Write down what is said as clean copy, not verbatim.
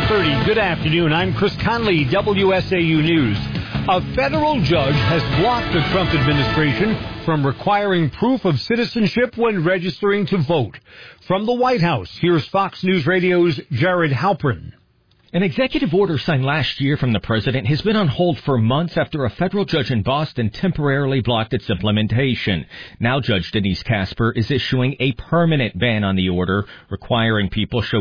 7:30. Good afternoon. I'm Chris Conley, WSAU News. A federal judge has blocked the Trump administration from requiring proof of citizenship when registering to vote. From the White House, here's Fox News Radio's Jared Halpern. An executive order signed last year from the president has been on hold for months after a federal judge in Boston temporarily blocked its implementation. Now Judge Denise Casper is issuing a permanent ban on the order, requiring people show